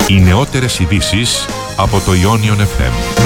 Οι νεότερες ειδήσεις από το Ionion FM.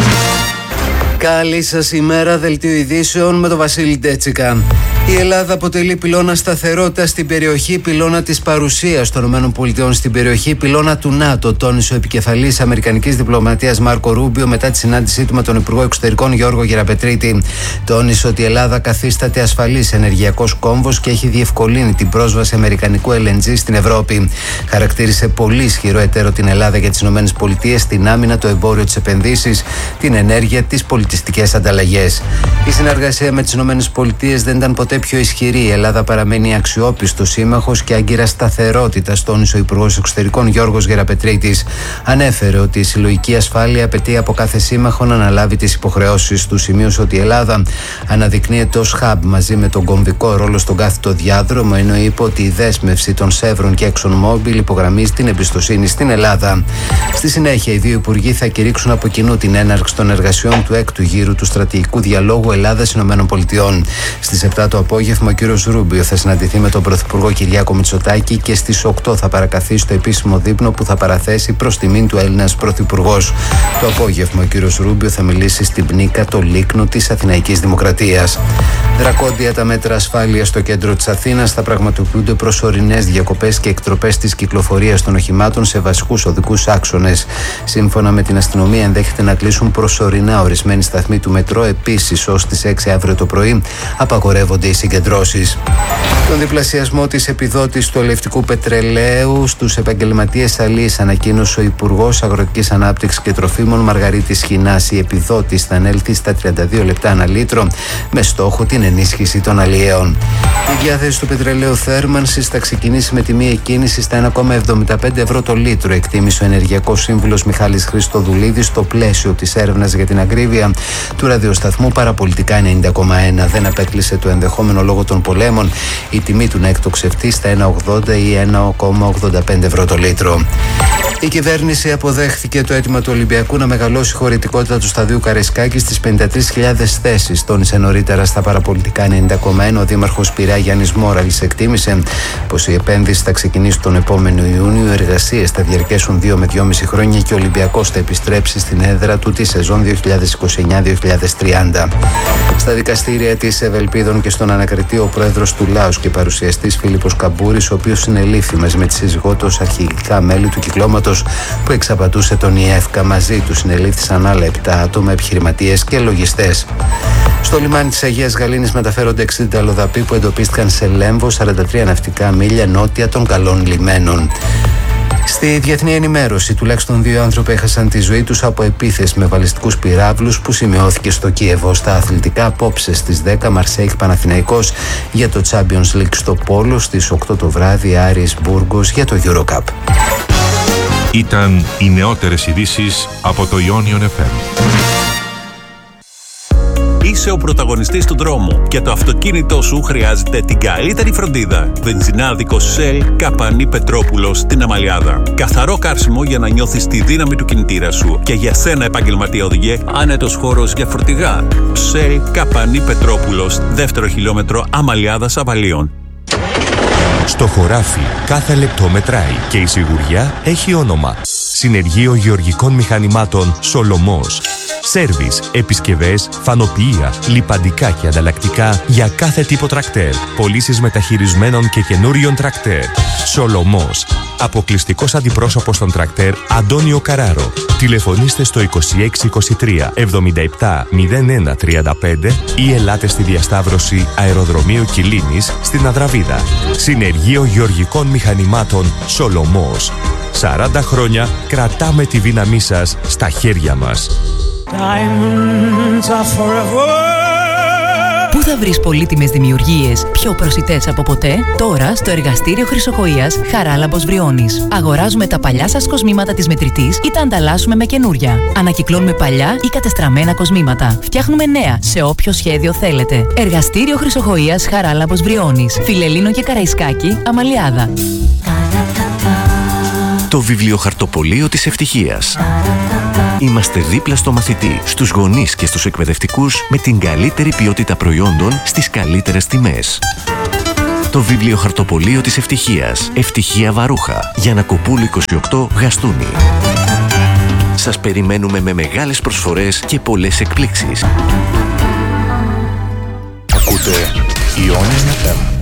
Καλή σας ημέρα, δελτίο ειδήσεων με τον Βασίλη Ντέτσικα. Η Ελλάδα αποτελεί πυλώνα σταθερότητα στην περιοχή, πυλώνα της παρουσίας των ΗΠΑ στην περιοχή, πυλώνα του ΝΑΤΟ, τόνισε ο επικεφαλής Αμερικανικής διπλωματίας Μάρκο Ρούμπιο μετά τη συνάντησή του με τον Υπουργό Εξωτερικών Γιώργο Γεραπετρίτη. Τόνισε ότι η Ελλάδα καθίσταται ασφαλής ενεργειακός κόμβος και έχει διευκολύνει την πρόσβαση αμερικανικού LNG στην Ευρώπη. Χαρακτήρισε πολύ ισχυρό εταίρο την Ελλάδα για τις ΗΠΑ, την άμυνα, το εμπόριο, τις επενδύσεις, την ενέργεια, τις πολιτιστικές ανταλλαγές. Η συνεργασία με τις ΗΠΑ δεν ήταν ποτέ πιο ισχυρή. Η Ελλάδα παραμένει αξιόπιστος σύμμαχος και άγκυρα σταθερότητας, τόνισε ο Υπουργός Εξωτερικών Γιώργος Γεραπετρίτης. Ανέφερε ότι η συλλογική ασφάλεια απαιτεί από κάθε σύμμαχο να αναλάβει τις υποχρεώσεις του. Σημείωσε ότι η Ελλάδα αναδεικνύεται ως hub μαζί με τον κομβικό ρόλο στον κάθετο διάδρομο, ενώ είπε ότι η δέσμευση των Chevron και ExxonMobil υπογραμμίζει την εμπιστοσύνη στην Ελλάδα. Στη συνέχεια, οι δύο υπουργοί θα κηρύξουν από κοινού την έναρξη των εργασιών του έκτου γύρου του στρατηγικού διαλόγου Ελλάδα-ΗΠΑ. Στις 7 το απόγευμα, ο κ. Ρούμπιο θα συναντηθεί με τον Πρωθυπουργό Κυριάκο Μητσοτάκη και στις 8 θα παρακαθεί στο επίσημο δείπνο που θα παραθέσει προς τιμήν του Έλληνας Πρωθυπουργός. Το απόγευμα, ο κ. Ρούμπιο θα μιλήσει στην Πνίκα, το λίκνο της Αθηναϊκής Δημοκρατίας. Δρακόντια τα μέτρα ασφάλειας στο κέντρο της Αθήνας, θα πραγματοποιούνται προσωρινές διακοπές και εκτροπές της κυκλοφορίας των οχημάτων σε βασικούς οδικούς άξονες. Σύμφωνα με την αστυνομία, ενδέχεται να κλείσουν προσωρινά ορισμένοι σταθμοί του μετρό. Επίσης, ως τις 6 αύριο το πρωί απαγορεύονται οι συγκεντρώσεις. Τον διπλασιασμό της επιδότησης του ελευτικού πετρελαίου στους επαγγελματίες αλείς ανακοίνωσε ο Υπουργός Αγροτικής Ανάπτυξης και Τροφίμων Μαργαρίτης Σχοινάς. Η επιδότηση θα ανέλθει στα 32 λεπτά ανά λίτρο με στόχο την ενίσχυση των αλιέων. Η διάθεση του πετρελαίου θέρμανσης θα ξεκινήσει με τιμή εκκίνηση στα 1,75 ευρώ το λίτρο, εκτίμησε ο Ενεργειακός Σύμβουλος Μιχάλης Χριστοδουλίδης στο πλαίσιο της έρευνας για την ακρίβεια του ραδιοσταθμού Παραπολιτικά 90,1. Δεν απέκλεισε το ενδεχόμενο λόγω των πολέμων η τιμή του να εκτοξευτεί στα 1,80 ή 1,85 ευρώ το λίτρο. Η κυβέρνηση αποδέχθηκε το αίτημα του Ολυμπιακού να μεγαλώσει η χωρητικότητα του σταδίου Καραϊσκάκη στις 53.000 θέσεις. Τόνισε νωρίτερα στα Παραπολιτικά 90,1 ο Δήμαρχος Πειραιά Γιάννης Μόραλης. Εκτίμησε πως η επένδυση θα ξεκινήσει τον επόμενο Ιούνιο. Οι εργασίες θα διαρκέσουν 2 με 2,5 χρόνια και ο Ολυμπιακός θα επιστρέψει στην έδρα του τη σεζόν 2029-2030. Στα δικαστήρια της Ευελπίδων και στον ανακριτή ο πρόεδρος του ΛΑΟΣ και παρουσιαστής Φίλιππος Καμπούρης, ο οποίος συνελήφθη μαζί με τη σύζυγό του ως αρχικά μέλη του κυκλώματος που εξαπατούσε τον ΙΕΦΚΑ. Μαζί του συνελήφθησαν άλλα 7 άτομα, επιχειρηματίες και λογιστές. Στο λιμάνι της Αγίας Γαλήνης μεταφέρονται 60 αλλοδαποί που εντοπίστηκαν σε Λέμβο, 43 ναυτικά μίλια νότια των καλών λιμένων. Στη διεθνή ενημέρωση, τουλάχιστον 2 άνθρωποι έχασαν τη ζωή τους από επίθεση με βαλιστικούς πυράβλους που σημειώθηκε στο Κίεβο. Στα αθλητικά, απόψε στις 10 Μαρσέικ Παναθηναϊκός για το Champions League στο Πόλο, στις 8 το βράδυ Άρης Μπούργος για το Eurocup. Ήταν οι νεότερες ειδήσεις από το Ionion FM. Είσαι ο πρωταγωνιστής του δρόμου και το αυτοκίνητό σου χρειάζεται την καλύτερη φροντίδα. Βενζινάδικος Shell Καπανή Πετρόπουλος στην Αμαλιάδα. Καθαρό καύσιμο για να νιώθεις τη δύναμη του κινητήρα σου. Και για σένα, επαγγελματία οδηγέ, άνετος χώρος για φορτηγά. Shell Καπανή Πετρόπουλος, 2ο χιλιόμετρο Αμαλιάδας Αβαλίων. Στο χωράφι κάθε λεπτό μετράει και η σιγουριά έχει όνομα. Συνεργείο Γεωργικών Μηχανημάτων Σολομός. Σέρβις, επισκευές, φανοποιεία, λιπαντικά και ανταλλακτικά για κάθε τύπο τρακτέρ. Πωλήσεις μεταχειρισμένων και καινούριων τρακτέρ. Σολομός. Αποκλειστικός αντιπρόσωπος των τρακτέρ Αντώνιο Καράρο. Τηλεφωνήστε στο 2623 77 01 35 ή ελάτε στη διασταύρωση Αεροδρομίου Κιλίνης στην Αδραβίδα. Συνεργείο Γεωργικών Μηχανημάτων Σολομός. 40 χρόνια κρατάμε τη δύναμή σας στα χέρια μας. Πού θα βρεις πολύτιμες δημιουργίες πιο προσιτές από ποτέ? Τώρα στο εργαστήριο Χρυσοχοΐας Χαράλαμπος Βριώνης. Αγοράζουμε τα παλιά σας κοσμήματα της μετρητής ή τα ανταλλάσσουμε με καινούρια. Ανακυκλώνουμε παλιά ή κατεστραμμένα κοσμήματα. Φτιάχνουμε νέα σε όποιο σχέδιο θέλετε. Εργαστήριο Χρυσοχοΐας Χαράλαμπος Βριώνης. Φιλελλήνο και Καραϊσκάκη, Αμαλιάδα. Το βιβλιοχαρτοπωλείο της ευτυχίας. Είμαστε δίπλα στο μαθητή, στους γονείς και στους εκπαιδευτικούς με την καλύτερη ποιότητα προϊόντων στις καλύτερες τιμές. Το βιβλιοχαρτοπωλείο της ευτυχίας. Ευτυχία Βαρούχα. Γιαννακοπούλου 28, Γαστούνη. Σας περιμένουμε με μεγάλες προσφορές και πολλές εκπλήξεις. Ακούτε Ionian FM.